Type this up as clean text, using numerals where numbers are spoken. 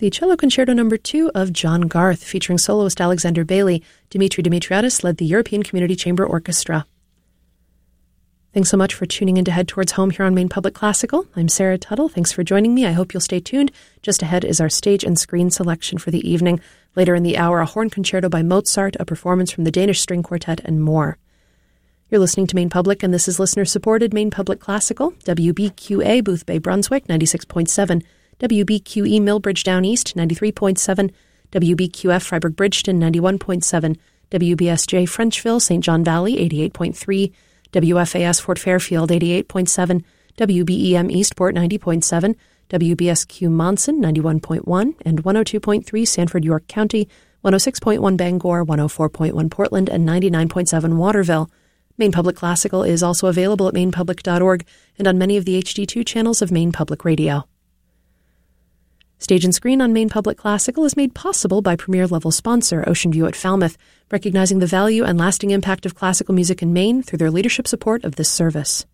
the Cello Concerto No. 2 of John Garth, featuring soloist Alexander Bailey. Dimitri Dimitriadis led the European Community Chamber Orchestra. Thanks so much for tuning in to Head Towards Home here on Maine Public Classical. I'm Sarah Tuttle. Thanks for joining me. I hope you'll stay tuned. Just ahead is our stage and screen selection for the evening. Later in the hour, a horn concerto by Mozart, a performance from the Danish String Quartet, and more. You're listening to Maine Public, and this is listener-supported Maine Public Classical, WBQA, Boothbay, Brunswick, 96.7, WBQE, Millbridge, Down East, 93.7, WBQF, Freiburg, Bridgeton, 91.7, WBSJ, Frenchville, St. John Valley, 88.3, WFAS, Fort Fairfield, 88.7, WBEM, Eastport, 90.7, WBSQ, Monson, 91.1, and 102.3, Sanford, York County, 106.1, Bangor, 104.1, Portland, and 99.7, Waterville. Maine Public Classical is also available at mainepublic.org and on many of the HD2 channels of Maine Public Radio. Stage and Screen on Maine Public Classical is made possible by premier-level sponsor Ocean View at Falmouth, recognizing the value and lasting impact of classical music in Maine through their leadership support of this service.